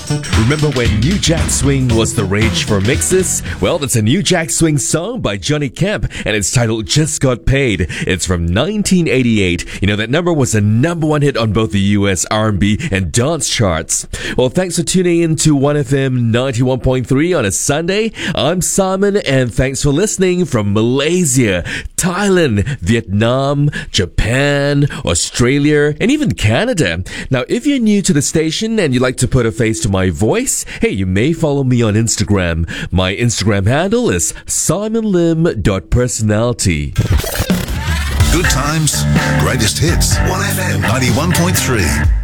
Remember when New Jack Swing was the rage for mixes? Well, that's a New Jack Swing song by Johnny Kemp, and it's titled Just Got Paid. It's from 1988. You know, that number was a number one hit on both the US R&B and dance charts. Well, thanks for tuning in to 1FM 91.3 on a Sunday. I'm Simon, and thanks for listening from Malaysia, Thailand, Vietnam, Japan, Australia, and even Canada. Now, if you're new to the station and you'd like to put a face to my voice, hey, you may follow me on Instagram. My Instagram handle is simonlim.personality. Good times, greatest hits. 1FM 91.3.